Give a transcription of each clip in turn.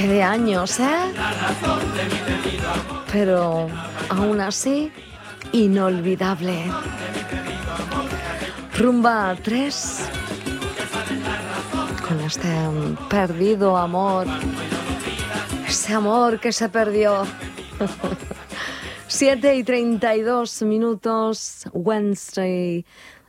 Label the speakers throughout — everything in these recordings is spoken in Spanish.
Speaker 1: que de años, ¿eh? Pero aún así, inolvidable. Rumba 3, con este perdido amor, ese amor que se perdió. 7:32, Wednesday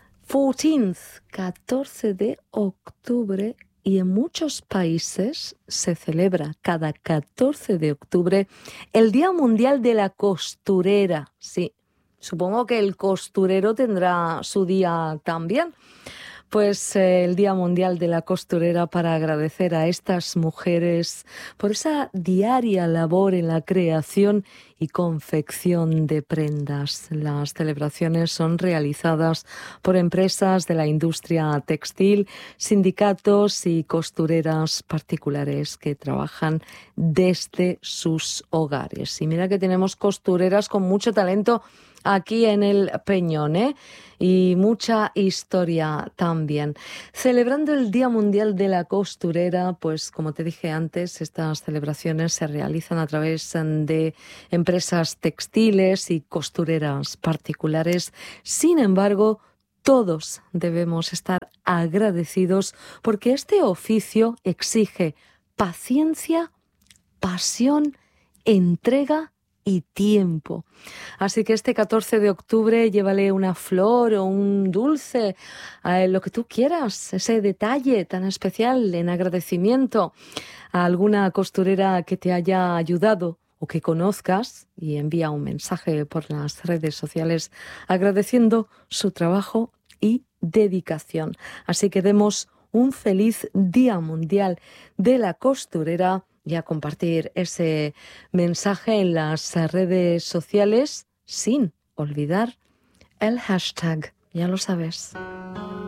Speaker 1: 14 de octubre, y en muchos países se celebra cada 14 de octubre el Día Mundial de la Costurera. Sí, supongo que el costurero tendrá su día también. Pues el Día Mundial de la Costurera, para agradecer a estas mujeres por esa diaria labor en la creación y confección de prendas. Las celebraciones son realizadas por empresas de la industria textil, sindicatos y costureras particulares que trabajan desde sus hogares. Y mira que tenemos costureras con mucho talento aquí en el Peñón, ¿eh? Y mucha historia también. Celebrando el Día Mundial de la Costurera, pues como te dije antes, estas celebraciones se realizan a través de empresas textiles y costureras particulares. Sin embargo, todos debemos estar agradecidos porque este oficio exige paciencia, pasión, entrega y tiempo. Así que este 14 de octubre llévale una flor o un dulce, lo que tú quieras, ese detalle tan especial en agradecimiento a alguna costurera que te haya ayudado o que conozcas, y envía un mensaje por las redes sociales agradeciendo su trabajo y dedicación. Así que demos un feliz Día Mundial de la Costurera y a compartir ese mensaje en las redes sociales sin olvidar el hashtag, ya lo sabes.